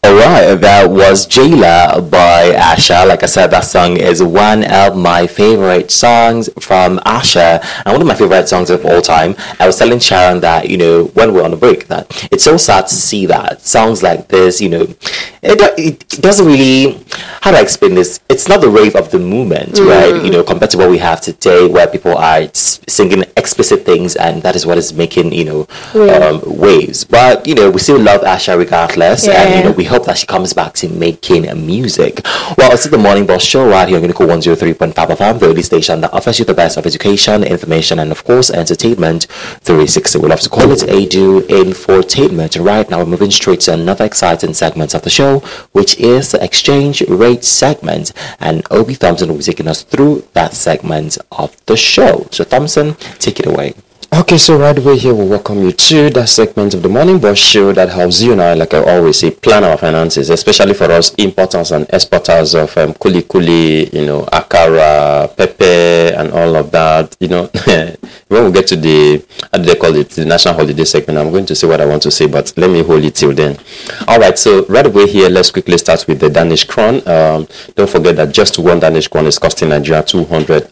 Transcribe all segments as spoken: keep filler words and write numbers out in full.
Alright, that was Jayla by Asha. Like I said, that song is one of my favorite songs from Asha and one of my favorite songs of all time. I was telling Sharon that, you know, when we we're on the break, that it's so sad to see that songs like this, you know, it, it doesn't really, how do I explain this? It's not the rave of the moment, mm. right? You know, compared to what we have today where people are singing explicit things and that is what is making, you know, mm. um, waves. But, you know, we still love Asha regardless. Yeah. And, you know, we hope that she comes back to making music. Well, it's the Morning Boss Show right here on Unico one oh three point five F M, the only station that offers you the best of education, information, and of course, entertainment three sixty. We love to call it Edu Infotainment. And right now, we're moving straight to another exciting segment of the show, which is the exchange rate segment. And Obi Thompson will be taking us through that segment of the show. So, Thompson, take it away. Okay, so right away here we welcome you to that segment of the Morning Boss Show that helps you and I, like I always say, plan our finances, especially for us importers and exporters of um, kuli kuli, you know, akara, pepe, and all of that. You know, when we get to the, how do they call it, the national holiday segment, I'm going to say what I want to say, but let me hold it till then. All right, so right away here, let's quickly start with the Danish krone. Um, don't forget that just one Danish krone is costing Nigeria two hundred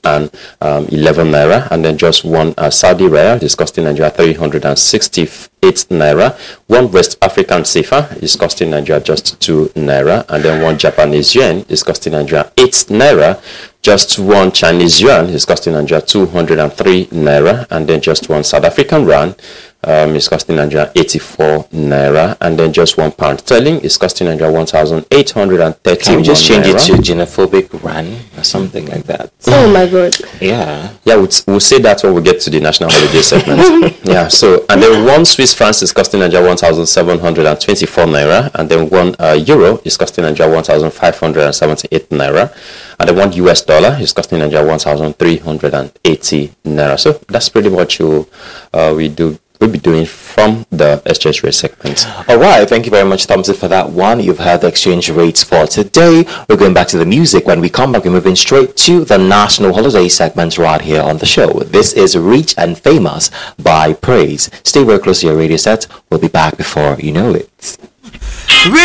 eleven naira, and then just one uh, Saudi riyal is costing Nigeria three hundred sixty-eight naira. One West African sefa is costing Nigeria just two naira, and then one Japanese yen is costing Nigeria eight naira. Just one Chinese yuan is costing Nigeria two hundred three naira, and then just one South African rand um, is costing Nigeria eighty-four naira, and then just one pound sterling is costing Nigeria one thousand eight hundred thirty. Can we just change naira. it to xenophobic rand or something like that? Oh my god. Yeah. Yeah, we'll, we'll say that when we get to the national holiday segment. Yeah, so, and then one Swiss franc is costing Nigeria one thousand seven hundred twenty-four naira, and then one uh, euro is costing Nigeria one thousand five hundred seventy-eight naira, and then one U S dollar is costing Nigeria one thousand three hundred eighty naira. So that's pretty much what uh, we do. We'll be doing from the exchange rate segment. All right, thank you very much, Thompson, for that one. You've heard the exchange rates for today. We're going back to the music. When we come back, we're moving straight to the national holiday segment right here on the show. This is Rich and Famous by Praise. Stay very close to your radio set. We'll be back before you know it.